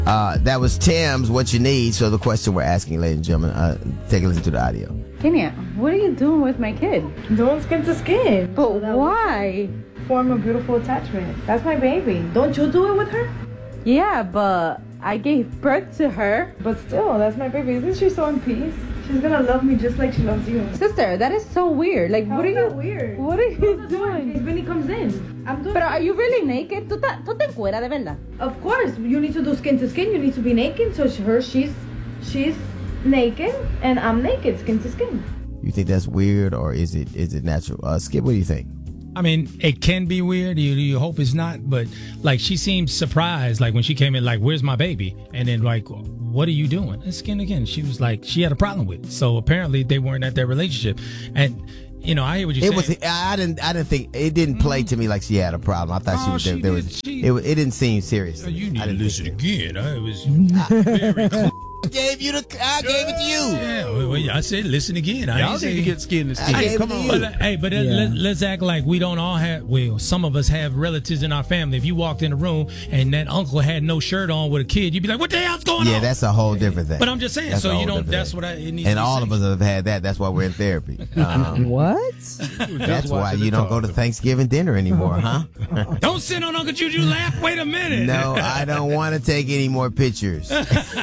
That was Tim's What You Need. So the question we're asking, ladies and gentlemen, take a listen to the audio. Kenya, what are you doing with my kid? Doing skin to skin. But why? Form a beautiful attachment. That's my baby. Don't you do it with her? Yeah, but I gave birth to her. But still, that's my baby. Isn't she so in peace? She's gonna love me just like she loves you. Sister, that is so weird. Like, How what are is you that weird? What are you doing? When he comes in, I'm doing. But are you really naked? ¿Tú te encueras de verdad? Of course, you need to do skin to skin. You need to be naked. So she's naked, and I'm naked, skin to skin. You think that's weird, or is it natural? Skip, what do you think? I mean, it can be weird. You hope it's not, but like she seemed surprised, like when she came in, like, "Where's my baby?" And then like, "What are you doing?" And skin again. She was like, she had a problem with it. So apparently they weren't at their relationship. And you know, I hear what you're saying. I didn't think it didn't play to me like she had a problem. I thought it didn't seem serious. You need to listen again. It was very clear. I gave it to you. Yeah, well, I said listen again. Y'all need to get skin to skin. Come on. But let's act like we don't all have. Well, some of us have relatives in our family. If you walked in the room and that uncle had no shirt on with a kid, you'd be like, "What the hell's going on?" Yeah, that's a whole different thing. But I'm just saying. That's so you don't. That's what it needs. And to be all said. of us have had that. That's why we're in therapy. What? That's why you don't go to Thanksgiving dinner anymore, huh? Don't sit on Uncle Juju lap. Wait a minute. No, I don't want to take any more pictures.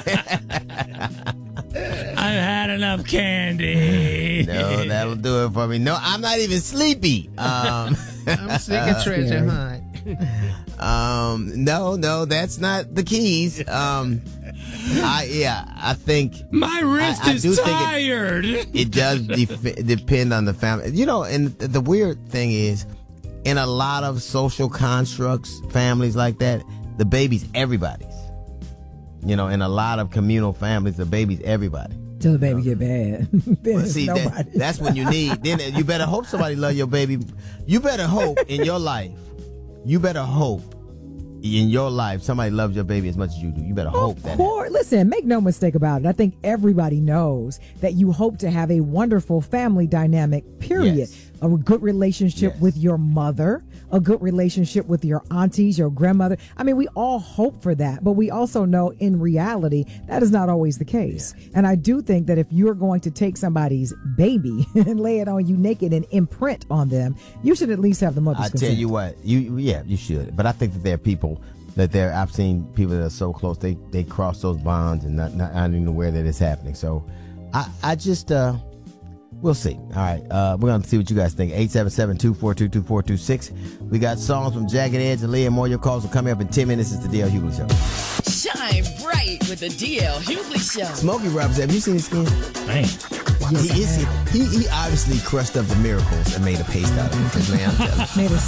I've had enough candy. No, that'll do it for me. No, I'm not even sleepy. I'm sick of treasure hunt. No, that's not the keys. I think my wrist is tired. It does depend on the family. You know, and the weird thing is, in a lot of social constructs, families like that, the baby's everybody's. You know, in a lot of communal families, the baby's everybody. Till the baby get bad. Well, see, that's when you need. Then you better hope somebody love your baby. You better hope in your life. You better hope in your life somebody loves your baby as much as you do. You better hope that. Of course. Listen, make no mistake about it. I think everybody knows that you hope to have a wonderful family dynamic, period. Yes. A good relationship with your mother, a good relationship with your aunties, your grandmother. I mean, we all hope for that, but we also know in reality that is not always the case. Yeah. And I do think that if you're going to take somebody's baby and lay it on you naked and imprint on them, you should at least have the mother's consent. I tell you what, you should. But I think that there are people I've seen people that are so close, they cross those bonds and not even aware that it's happening. So I just, we'll see. All right. We're going to see what you guys think. 877-242-2426. We got songs from Jagged Edge and Leah Moore. Your calls will come up in 10 minutes. It's the DL Hughley Show. Shine bright with the DL Hughley Show. Smokey Robinson, have you seen his skin? Man. Yes, he obviously crushed up the Miracles and made a paste out of it. Man, I'm telling you.